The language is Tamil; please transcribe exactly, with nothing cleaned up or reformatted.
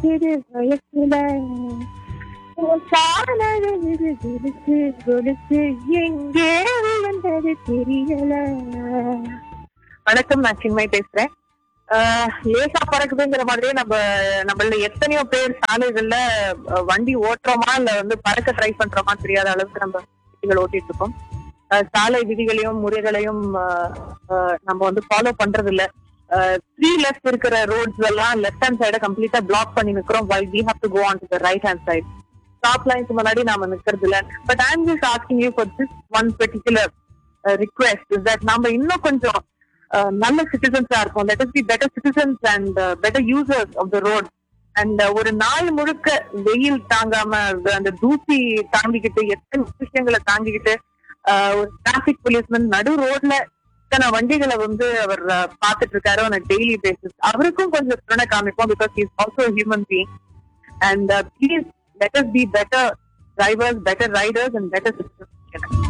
சிறு வயசுல உன் காலழகு கொலுசு கொலுசு எங்கே வந்தது தெரியல. வணக்கம், நான் சின்மை பேசுறேன். ஆஹ் லேசா பறக்குதுங்கிற மாதிரியே நம்ம நம்மள எத்தனையோ பேர் சாலைகள்ல அஹ், வண்டி ஓட்டுறோமா இல்ல வந்து பறக்க ட்ரை பண்றோமா தெரியாத அளவுக்கு நம்ம வண்டிகள் ஓட்டிட்டு இருக்கோம். ஆஹ் சாலை விதிகளையும் முறைகளையும் ஆஹ், ஆஹ், நம்ம வந்து ஃபாலோ பண்றது இல்ல. த்ரீ லெஃப்ட் இருக்கிற ரோட்ஸ் எல்லாம் லெஃப்ட் ஹேண்ட் சைட கம்ப்ளீட்டா பிளாக் பண்ணி நிக்கிறோம். while we have to go on to the right hand side. Stop லைன்க்கு முன்னாடி நாம நிக்கிறது இல்ல. But I am just asking you for this one particular request is that நம்ம இன்னும் கொஞ்சம் அஹ், நல்ல சிட்டிசன்ஸா இருக்கும். Let us be better citizens and better users of the road. And ஒரு நாள் முழுக்க வெயில் தாங்காம அந்த அந்த தூசி தாங்கிக்கிட்டு எத்தனை விஷயங்களை தாங்கிக்கிட்டு அஹ், ஒரு டிராபிக் போலீஸ்மேன் நடு ரோட்ல இத்தனை வண்டிகளை வந்து அவர் அஹ், பார்த்துட்டு இருக்காரு on a daily basis. அவருக்கும் கொஞ்சம் கருணை காமிப்போம், because he is also a human being. And uh, please let us be better drivers, better riders and better citizens.